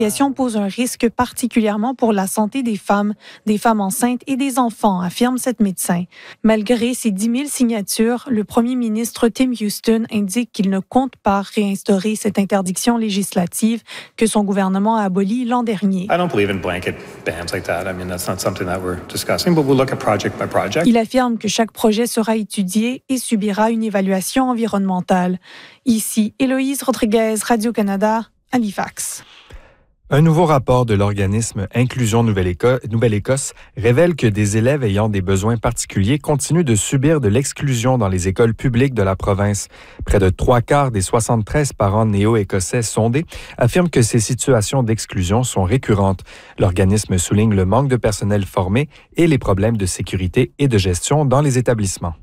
pose un risque particulièrement pour la santé des femmes enceintes et des enfants, affirme cette médecin. Malgré ses 10 000 signatures, le premier ministre Tim Houston indique qu'il ne compte pas réinstaurer cette interdiction législative que son gouvernement a abolie l'an dernier. I don't believe in blanket bans like that. I mean, that's not something that we're discussing, but we'll look at project by project. Il affirme que chaque projet sera étudié et subira une évaluation environnementale. Ici, Héloïse Rodriguez, Radio-Canada, Halifax. Un nouveau rapport de l'organisme Inclusion Nouvelle-Écosse révèle que des élèves ayant des besoins particuliers continuent de subir de l'exclusion dans les écoles publiques de la province. Près de 3/4 des 73 parents néo-écossais sondés affirment que ces situations d'exclusion sont récurrentes. L'organisme souligne le manque de personnel formé et les problèmes de sécurité et de gestion dans les établissements.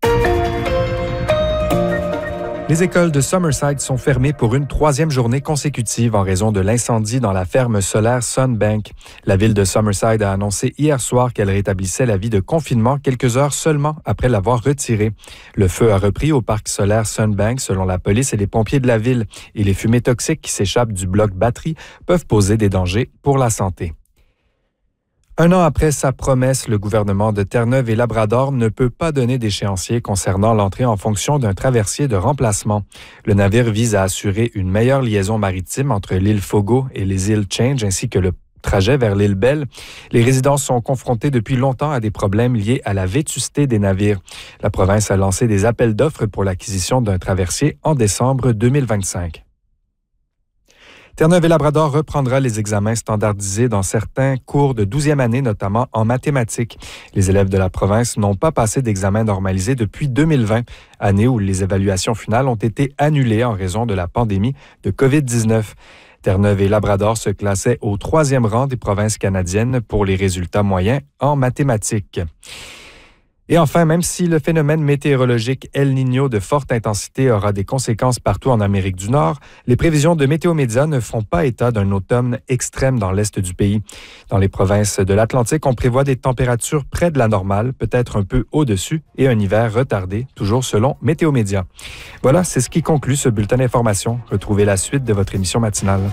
Les écoles de Summerside sont fermées pour une 3e journée consécutive en raison de l'incendie dans la ferme solaire Sunbank. La ville de Summerside a annoncé hier soir qu'elle rétablissait l'avis de confinement quelques heures seulement après l'avoir retiré. Le feu a repris au parc solaire Sunbank selon la police et les pompiers de la ville et les fumées toxiques qui s'échappent du bloc batterie peuvent poser des dangers pour la santé. Un an après sa promesse, le gouvernement de Terre-Neuve et Labrador ne peut pas donner d'échéancier concernant l'entrée en fonction d'un traversier de remplacement. Le navire vise à assurer une meilleure liaison maritime entre l'île Fogo et les îles Change ainsi que le trajet vers l'île Belle. Les résidents sont confrontés depuis longtemps à des problèmes liés à la vétusté des navires. La province a lancé des appels d'offres pour l'acquisition d'un traversier en décembre 2025. Terre-Neuve et Labrador reprendra les examens standardisés dans certains cours de 12e année, notamment en mathématiques. Les élèves de la province n'ont pas passé d'examen normalisé depuis 2020, année où les évaluations finales ont été annulées en raison de la pandémie de COVID-19. Terre-Neuve et Labrador se classaient au 3e rang des provinces canadiennes pour les résultats moyens en mathématiques. Et enfin, même si le phénomène météorologique El Niño de forte intensité aura des conséquences partout en Amérique du Nord, les prévisions de Météo Média ne font pas état d'un automne extrême dans l'est du pays. Dans les provinces de l'Atlantique, on prévoit des températures près de la normale, peut-être un peu au-dessus, et un hiver retardé, toujours selon Météo Média. Voilà, c'est ce qui conclut ce bulletin d'information. Retrouvez la suite de votre émission matinale.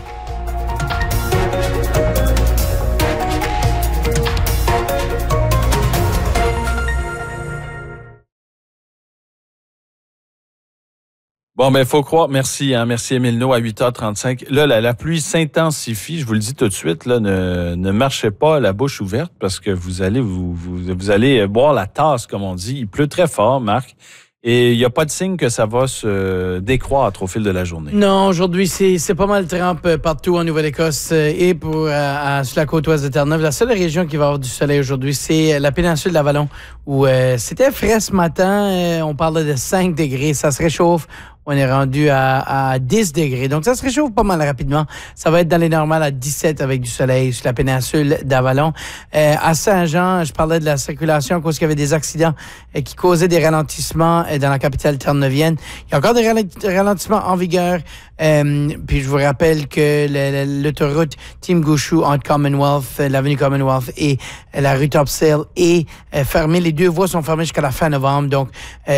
Bon, ben, faut croire. Merci, merci Émile No à 8h35. Là, la pluie s'intensifie. Je vous le dis tout de suite, là, ne marchez pas la bouche ouverte parce que vous allez boire la tasse, comme on dit. Il pleut très fort, Marc. Et il n'y a pas de signe que ça va se décroître au fil de la journée. Non, aujourd'hui, c'est pas mal trempe partout en Nouvelle-Écosse et sur la côte ouest de Terre-Neuve. La seule région qui va avoir du soleil aujourd'hui, c'est la péninsule d'Avalon, où c'était frais ce matin. On parlait de 5 degrés. Ça se réchauffe. On est rendu à 10 degrés. Donc, ça se réchauffe pas mal rapidement. Ça va être dans les normales à 17 avec du soleil sur la péninsule d'Avalon. À Saint-Jean, je parlais de la circulation à cause qu'il y avait des accidents qui causaient des ralentissements dans la capitale terre-neuvienne. Il y a encore des ralentissements en vigueur. Puis, je vous rappelle que l'autoroute Team-Gouchou entre Commonwealth, l'avenue Commonwealth et la rue Topsail est fermée. Les 2 voies sont fermées jusqu'à la fin novembre. Donc,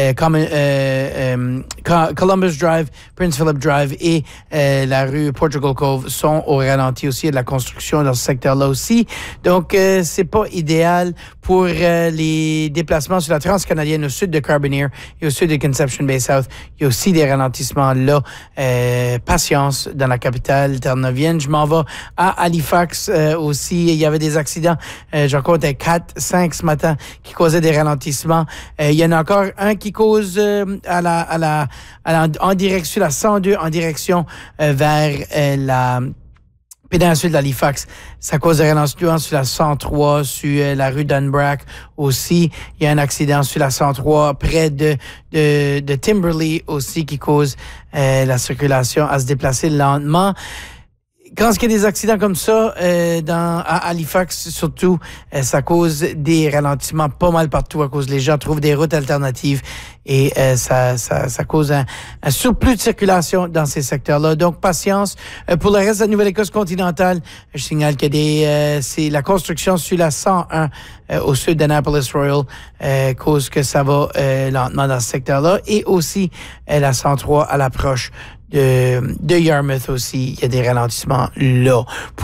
Columbus Drive, Prince Philip Drive et la rue Portugal Cove sont au ralenti aussi. Il y a de la construction dans ce secteur-là aussi. Donc, c'est pas idéal pour les déplacements sur la transcanadienne au sud de Carbonear et au sud de Conception Bay South. Il y a aussi des ralentissements là. Patience dans la capitale terre-neuvienne. Je m'en vais à Halifax aussi. Il y avait des accidents. J'en comptais 4, 5 ce matin qui causaient des ralentissements. Il y en a encore un qui cause en direction, la 102 en direction vers la péninsule d'Halifax. Ça cause des ralentissements sur la 103, sur la rue Dunbrack aussi. Il y a un accident sur la 103 près de Timberley aussi qui cause la circulation à se déplacer lentement. Quand il y a des accidents comme ça, à Halifax surtout, ça cause des ralentissements pas mal partout à cause les gens trouvent des routes alternatives et ça cause un surplus de circulation dans ces secteurs-là. Donc, patience. Pour le reste de la Nouvelle-Écosse continentale, je signale que c'est la construction sur la 101 au sud d'Annapolis Royal cause que ça va lentement dans ce secteur-là et aussi la 103 à l'approche de Yarmouth aussi, il y a des ralentissements là.